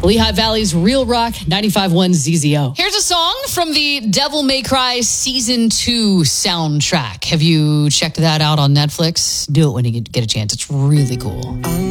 Lehigh Valley's Real Rock 95.1 ZZO. Here's a song from the Devil May Cry Season 2 soundtrack. Have you checked that out on Netflix? Do it when you get a chance. It's really cool.